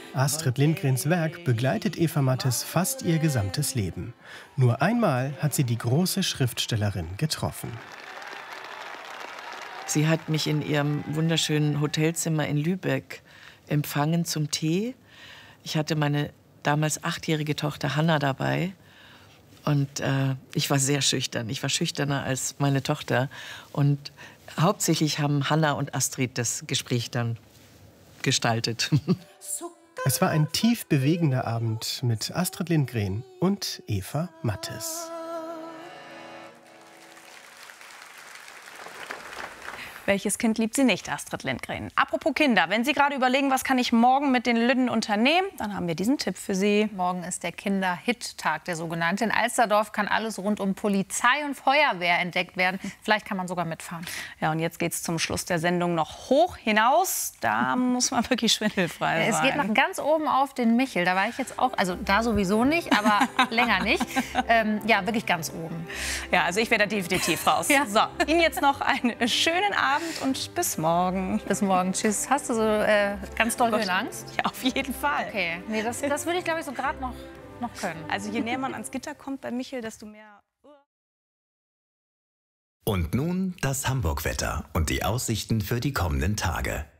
Astrid Lindgrens Werk begleitet Eva Mattes fast ihr gesamtes Leben. Nur einmal hat sie die große Schriftstellerin getroffen. Sie hat mich in ihrem wunderschönen Hotelzimmer in Lübeck empfangen zum Tee. Ich hatte meine damals 8-jährige Tochter Hanna dabei. Und ich war sehr schüchtern. Ich war schüchterner als meine Tochter. Und hauptsächlich haben Hanna und Astrid das Gespräch dann gestaltet. Es war ein tief bewegender Abend mit Astrid Lindgren und Eva Mattes. Welches Kind liebt sie nicht, Astrid Lindgren? Apropos Kinder, wenn Sie gerade überlegen, was kann ich morgen mit den Lüdden unternehmen, dann haben wir diesen Tipp für Sie. Morgen ist der Kinder-Hit-Tag, der sogenannte. In Alsterdorf kann alles rund um Polizei und Feuerwehr entdeckt werden. Vielleicht kann man sogar mitfahren. Ja, und jetzt geht es zum Schluss der Sendung noch hoch hinaus. Da muss man wirklich schwindelfrei sein. Es geht nach ganz oben auf den Michel. Da war ich jetzt auch, also da sowieso nicht, aber länger nicht. Ja, wirklich ganz oben. Ja, also ich wäre da definitiv raus. Ja. So, Ihnen jetzt noch einen schönen Abend und bis morgen. Bis morgen. Tschüss. Hast du so ganz doll Höhenangst? Ja, auf jeden Fall. Okay. Nee, das würde ich, glaube ich, so gerade noch können. Also je näher man ans Gitter kommt bei Michel, desto mehr... Und nun das Hamburg-Wetter und die Aussichten für die kommenden Tage.